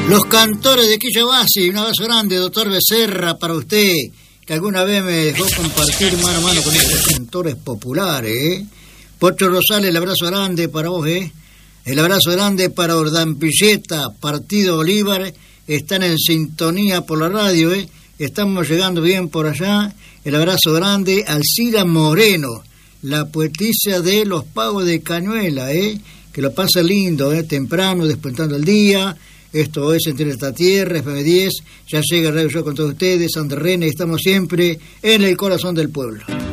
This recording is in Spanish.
Los cantores de Quillabasi, un abrazo grande, doctor Becerra, para usted, que alguna vez me dejó compartir mano a mano con estos cantores populares, Pocho Rosales, el abrazo grande para vos, El abrazo grande para Ordampilleta, Partido Bolívar, están en sintonía por la radio, Estamos llegando bien por allá. El abrazo grande a Alcira Moreno, la poetisa de los pagos de Cañuela, que lo pasa lindo, temprano, despertando el día. Esto es Entre esta Tierra, FM10, ya llega Radio Show con todos ustedes, Sandra Rene, estamos siempre en el corazón del pueblo.